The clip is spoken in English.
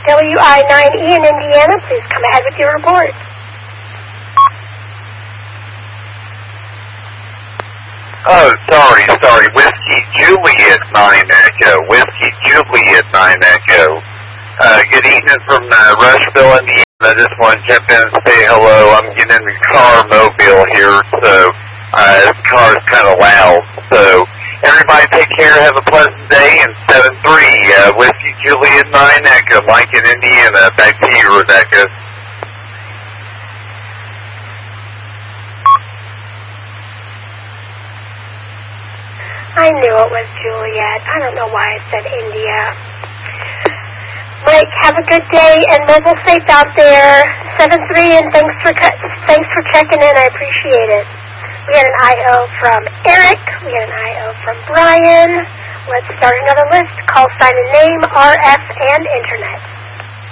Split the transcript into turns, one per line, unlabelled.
WI9E in Indiana, please come ahead with your report.
Oh, sorry. Whiskey Juliet 9 Echo. Whiskey Juliet 9 Echo. Good evening from Rushville, Indiana. I just want to jump in and say hello. I'm getting in the car mobile here, so this car is kind of loud. So everybody take care. Have a pleasant day. And 7-3, Whiskey Juliet 9 Echo, Mike in Indiana. Back to you, Rebecca.
I knew it was Juliet. I don't know why I said India. Mike, have a good day and mobile safe out there. 7-3, and thanks for checking in. I appreciate it. We had an IO from Eric. We had an IO from Brian. Let's start another list. Call sign and name, RF, and Internet.